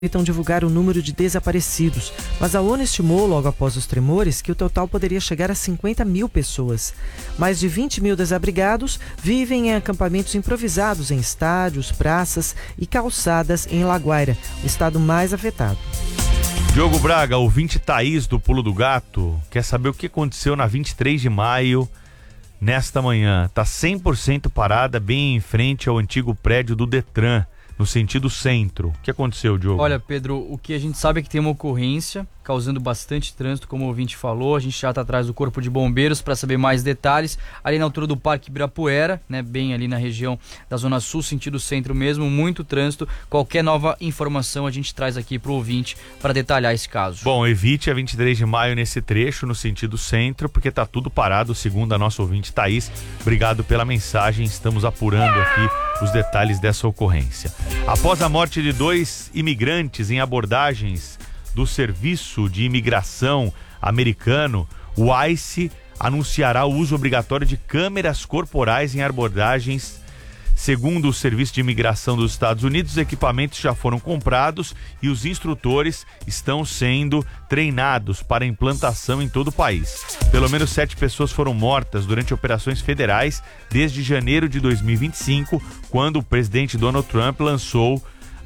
tentam divulgar o número de desaparecidos, mas a ONU estimou, logo após os tremores, que o total poderia chegar a 50 mil pessoas. Mais de 20 mil desabrigados vivem em acampamentos improvisados em estádios, praças e calçadas em La Guaira, o estado mais afetado. Diogo Braga, ouvinte Thaís do Pulo do Gato, quer saber o que aconteceu na 23 de maio nesta manhã. Está 100% parada bem em frente ao antigo prédio do Detran, no sentido centro. O que aconteceu, Diogo? Olha, Pedro, o que a gente sabe é que tem uma ocorrência causando bastante trânsito, como o ouvinte falou. A gente já está atrás do Corpo de Bombeiros para saber mais detalhes. Ali na altura do Parque Ibirapuera, né, bem ali na região da Zona Sul, sentido centro mesmo, muito trânsito. Qualquer nova informação a gente traz aqui para o ouvinte para detalhar esse caso. Bom, evite a 23 de maio nesse trecho, no sentido centro, porque está tudo parado, segundo a nossa ouvinte Thaís. Obrigado pela mensagem, estamos apurando aqui os detalhes dessa ocorrência. Após a morte de 2 imigrantes em abordagens do Serviço de Imigração americano, o ICE anunciará o uso obrigatório de câmeras corporais em abordagens. Segundo o Serviço de Imigração dos Estados Unidos, os equipamentos já foram comprados e os instrutores estão sendo treinados para implantação em todo o país. Pelo menos 7 pessoas foram mortas durante operações federais desde janeiro de 2025, quando o presidente Donald Trump lançou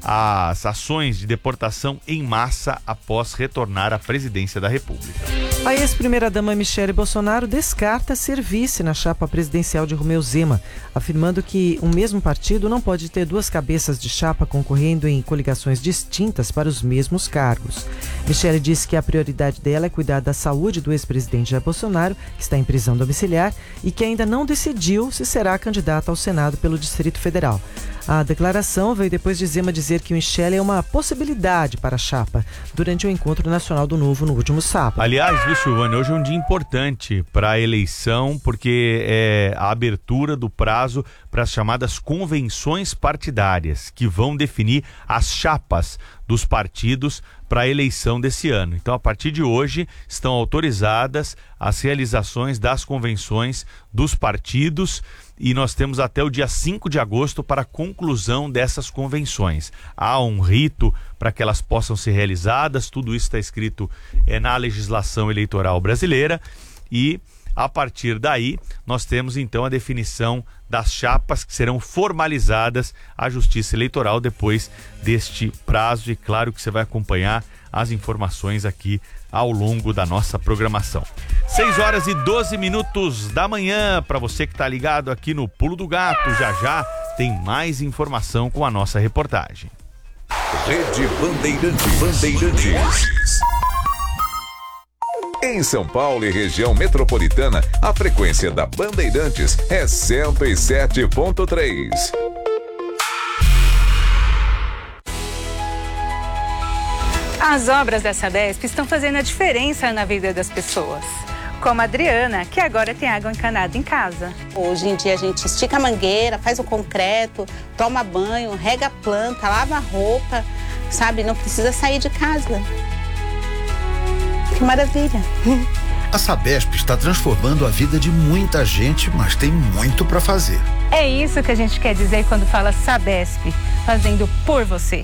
as ações de deportação em massa após retornar à presidência da República. A ex-primeira-dama Michele Bolsonaro descarta ser vice na chapa presidencial de Romeu Zema, afirmando que um mesmo partido não pode ter 2 cabeças de chapa concorrendo em coligações distintas para os mesmos cargos. Michele disse que a prioridade dela é cuidar da saúde do ex-presidente Jair Bolsonaro, que está em prisão domiciliar, e que ainda não decidiu se será candidata ao Senado pelo Distrito Federal. A declaração veio depois de Zema dizer que Michele é uma possibilidade para a chapa durante o Encontro Nacional do Novo no último sábado. Aliás, viu, Silvânia, hoje é um dia importante para a eleição, porque é a abertura do prazo para as chamadas convenções partidárias, que vão definir as chapas dos partidos para a eleição desse ano. Então, a partir de hoje, estão autorizadas as realizações das convenções dos partidos e nós temos até o dia 5 de agosto para a conclusão dessas convenções. Há um rito para que elas possam ser realizadas, tudo isso está escrito na legislação eleitoral brasileira e a partir daí nós temos então a definição das chapas que serão formalizadas à Justiça Eleitoral depois deste prazo e claro que você vai acompanhar as informações aqui ao longo da nossa programação. 6h12 da manhã, para você que está ligado aqui no Pulo do Gato, já tem mais informação com a nossa reportagem. Rede Bandeirantes. Em São Paulo e região metropolitana, a frequência da Bandeirantes é 107.3. As obras da Sabesp estão fazendo a diferença na vida das pessoas. Como a Adriana, que agora tem água encanada em casa. Hoje em dia a gente estica a mangueira, faz o concreto, toma banho, rega a planta, lava a roupa, sabe? Não precisa sair de casa. Que maravilha! A Sabesp está transformando a vida de muita gente, mas tem muito para fazer. É isso que a gente quer dizer quando fala Sabesp, fazendo por você.